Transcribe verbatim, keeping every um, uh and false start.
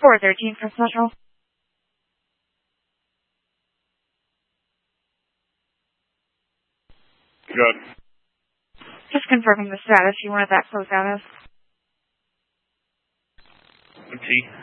four thirteen for Central. Good. Just confirming the status. You wanted that closed out as? M T.